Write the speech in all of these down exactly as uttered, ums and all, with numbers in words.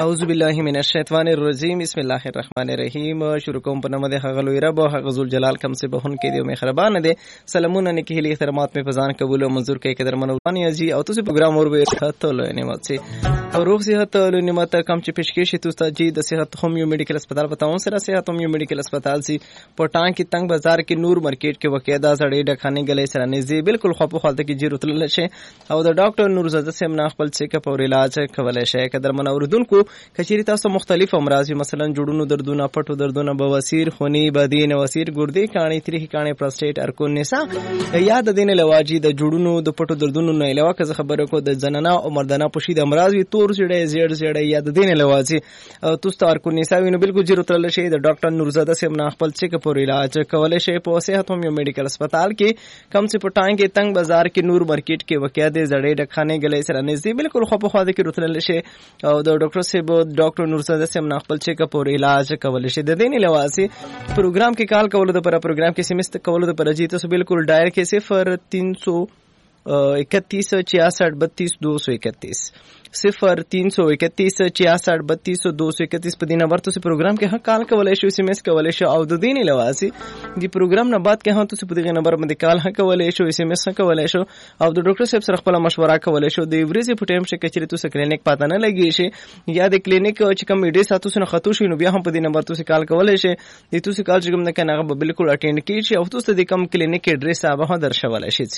اعوذ بالله من الشیطان الرجیم بسم الله الرحمن الرحیم. شروع کوم په نامه د هغه لوی رب او هغه ذل جلال کم سے بهون کې دی مهربان دی. سلامونه نیکی هلی احترامات می پزان قبول او منظور کې قدر منوانی ازي او تاسو پروګرام اور به صحت له نعمت سي او روغ صحت له نعمت کم چې پیشکش شي تاسو ته د صحت هومیو میډیکل هسپتال بتاون سره صحت هومیو میډیکل هسپتال سي پټان کې تنگ بازار کې نور مارکیټ کې وقایدا سړې ډخانه غلې سره نږدې بالکل خو په حالت کې جیرو تل شي او د ډاکټر نور زاده سم نه خپل څه کپ او علاج کولای شي قدر منوردونکو کچيري تاسو مختلف امراض مثلا جوړونو دردونه پټو دردونه بواسیر خونی بدی نواسیر ګردې کانی تریخ کانی پروستیټ ارکون نسا یاد دین لواجی د جوړونو د پټو دردونو نه علاوه که خبره کو د زنانه او مردانه پوشید امراض وی تور سړې زیړ زیړ یاد دین لواجی او تاسو ارکون نسا وینو بالکل جیرو تل شي د ډاکټر نورزاده سیم نه خپل څه کپ علاج کولای شي په صحت هومیو میډیکل هسپتال کې کم سے پټان کې تنگ بازار کې نور مارکیټ کې وقایدا زړې ډخانه غلې سره نږدې بالکل خو په خاطر کې رتل شي او د ډاکټر صاحب ډاکټر نورزاده سیم نه خپل چیک اپ او علاج کول شي د دیني لواسي پروګرام کې کال کول د پر پروګرام کې سیمست کول د پر جیته سو بالکل ډایر کې صفر تین سو اکتیس چھیاسٹھ بتیس دو سو اکتیس صفر تین سو اکتیس چھیاسٹھ بتیس دو سو اکتیس په دې نمبر ته پروګرام کې ها کال کولای شو سیمس کولای شو او د دیني لواسي دی پروګرام نه بعد کې ها ته په دې نمبر باندې کال ها کولای شو سیمس کولای شو او د ډاکټر صاحب سره خپل مشوره کولای شو د ورځې په ټیم کې چې تاسو کلینیک پاتہ نه لګی شي یا د کلینیک چې کوم ډیټا ساتو سره خطو شي نو بیا هم په دې نمبر ته کال کولای شي د تاسو کال چې کوم نه کنه به بالکل اټینډ کیږي او تاسو د کوم کلینیک ایډریس هغه درشولای شي.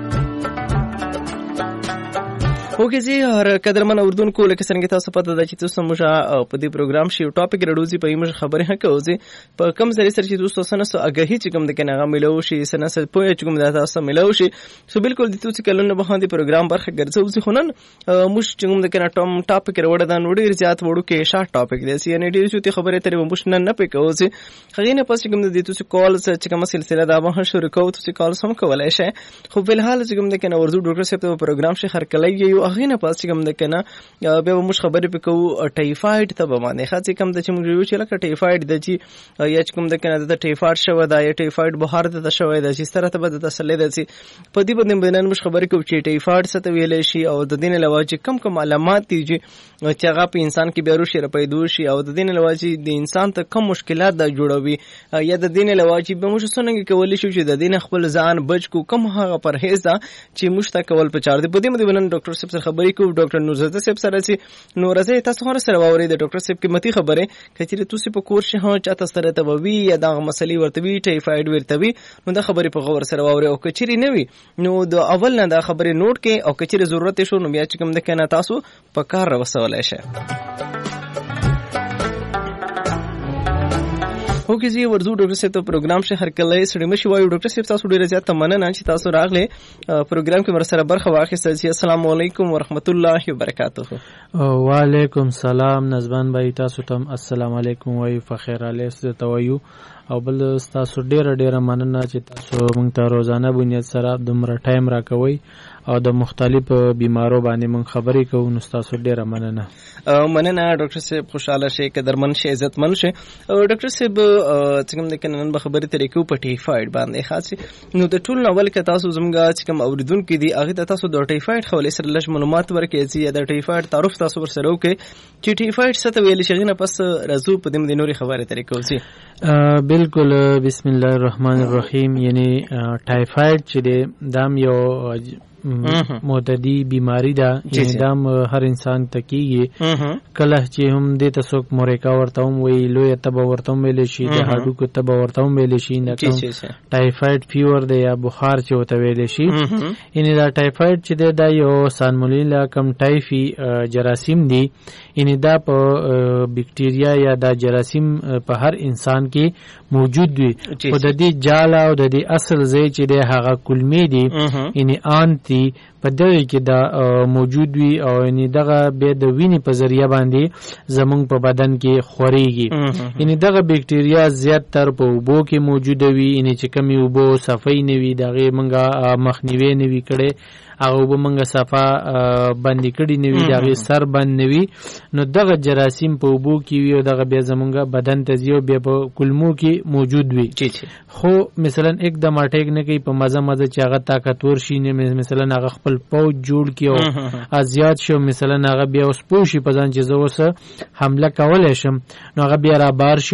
اوکې جی هر قدرمن اردوونکو لکه څنګه تاسو پته ده چې تاسو موږ په دې پروګرام شي ټاپک رډوزي په ایمه خبره هکو زی په کم ځای سره چې تاسو سره سو اگهي چې کوم د کنه غو ملو شي سره سره په چې کوم د تاسو ملو شي سو بالکل د تاسو کلونه به باندې پروګرام برخه ګرځو زی خنن موږ چې کوم د کنه ټام ټاپک وړه دا نوړي زیات وړو کې شارټ ټاپک دی سی ان ډي شو ته خبره ترې موږ نه نه پکو زی خغې نه پس کوم د تاسو کال چې کوم سلسله دا به شروع کوو تاسو کال سم کولای شئ خو په الحال چې کوم د کنه ورزو ډاکټر صاحب په پروګرام شي هر کله یو هغه نه پس کوم د کنه به موږ خبرې پکو ټایفاید ته به باندې خاصه کوم د چې موږ یو چې لکه ټایفاید د چې یا کوم د کنه د ټایفاید شو دا یا ټایفاید بهار د شوې د چې سره ته به د تسلی د چې په دې باندې بنن موږ خبرې کوو چې ټایفاید څه ته ویل شي او د دین لواجی کم کم علامات دي چې هغه په انسان کې بیرو شي پیدا شي او د دین لواجی د انسان ته کم مشکلات د جوړوي یا د دین لواجی به موږ څنګه کولی شو چې د دین خپل ځان بچ کو کم هغه پرهیز دا چې موږ ته کول په چار دي په دې باندې بنن ډاکټر صاحب سره خبرې کوو ډاکټر نورزاده صاحب سره چې نورزه تاسو هر سره ووري د ډاکټر صاحب قیمتي خبره کچې تاسو په کور شي ها چاته سره ته وی یا دا مسلې ورته وی ټایفاید ورته وی نو دا خبره په غور سره ووري او کچې نه وی نو د اول نه دا خبره نوٹ کې او کچې ضرورت شو نو بیا چې کوم د کنه تاسو په کار راوسولای شئ. اوکې زی ورزو ډاکټر صاحب ته پروګرام شه هر کله سړی مشي وایو ډاکټر صاحب تاسو ډیره زیات مننه چې تاسو راغله پروګرام کې ورسره برخه واخیستل. السلام علیکم ورحمت الله وبرکاته. وعلیکم سلام نظمان بھائی تاسو ته السلام علیکم وای فخر علی ست تویو او بل تاسو ډیره ډیره مننه چې تاسو موږ ته روزانه بنیاد سره دومره ټایم راکوي او د مختلفو بیمارو باندې موږ خبرې کوو نو تاسو ډیره مننه. مننه ډاکټر صاحب خوشاله شئ قدرمن شئ عزتمن شئ. ډاکټر صاحب څنګه د کنن به خبرې ترې کوو په ټایفاید باندې خاص نو د ټول ناول کې تاسو زموږ چې کوم اوریدونکو دي هغه ته تاسو د ټایفاید حواله سره لږ معلومات ورکړئ چې د ټایفاید تعارف تاسو ور سره وکړئ چې ټایفاید څه ته ویل شي نه پس راځو په دې نوري خبرې ترې کوو. سي بالکل بسم الله الرحمن الرحیم یعنی ټایفاید چې د دام یو معتدی بیماری ده یعنی دام هر انسان ته کیږي کله چې هم د تاسو موریکا ورته وي لوی تبه ورته ویل شي د هډو کو تبه ورته ویل شي نه ټایفاید فیور دی یا بخار چې وته ویل شي یعنی دا ټایفاید چې د یو سالمونیلا کم ټایفي جراثیم دی یعنی دا په بکټیریا یا دا جراثیم په هر انسان کې موجود وي او د دې جاله او د دې اصل ځای چې د هغه کلمې دي یعنی انتی په دغه کې دا موجود وي او یعنی دغه به د وینې په ذریعہ باندې زمونږ په بدن کې خوريږي یعنی دغه بکټیریا زیات تر په اوبو کې موجود وي یعنی چې کمی اوبو صفای نه وي دغه منګه مخنیوي نه وي کړي هغه به موږ صفا باندې کړي نه وي، دغه سر بند نه وي، نو دغه جراثیم په اوبو کې وي او دغه بیا زمونږ بدن ته ځي او بیا په کلمو کې موجود وي. خو مثلا یک دم اٹیک نه کوي، په مزه مزه چې هغه طاقتور شي، نه مثلا هغه خپل پوج جوړ کړي او ازیات شي، مثلا هغه بیا اوس پوه شي په ځان چې زه اوس حمله کولی شم، نو هغه بیا را بار شي